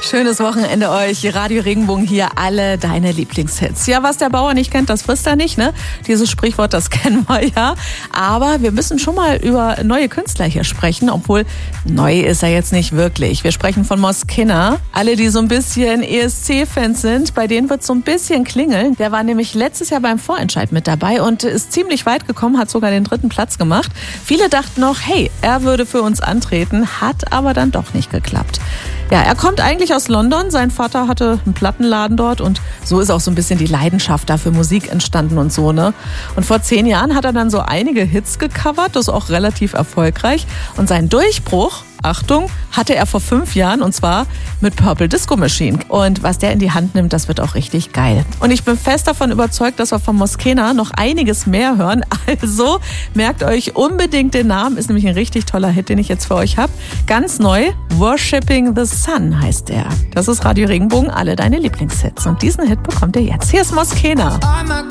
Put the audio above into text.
Schönes Wochenende euch. Radio Regenbogen hier, alle deine Lieblingshits. Ja, was der Bauer nicht kennt, das frisst er nicht, ne? Dieses Sprichwort, das kennen wir ja. Aber wir müssen schon mal über neue Künstler hier sprechen, obwohl neu ist er jetzt nicht wirklich. Wir sprechen von Mosquena. Alle, die so ein bisschen ESC-Fans sind, bei denen wird so ein bisschen klingeln. Der war nämlich letztes Jahr beim Vorentscheid mit dabei und ist ziemlich weit gekommen, hat sogar den 3. Platz gemacht. Viele dachten noch, hey, er würde für uns antreten, hat aber dann doch nicht geklappt. Ja, er kommt eigentlich aus London. Sein Vater hatte einen Plattenladen dort und so ist auch so ein bisschen die Leidenschaft da für Musik entstanden und so, ne? Und vor 10 Jahren hat er dann so einige Hits gecovert, das ist auch relativ erfolgreich. Und seinen Durchbruch, Achtung, hatte er vor 5 Jahren und zwar mit Purple Disco Machine. Und was der in die Hand nimmt, das wird auch richtig geil. Und ich bin fest davon überzeugt, dass wir von Mosquena noch einiges mehr hören. Also merkt euch unbedingt den Namen, ist nämlich ein richtig toller Hit, den ich jetzt für euch habe. Ganz neu, Worshipping the Sun heißt er. Das ist Radio Regenbogen, alle deine Lieblingshits. Und diesen Hit bekommt ihr jetzt. Hier ist Mosquena.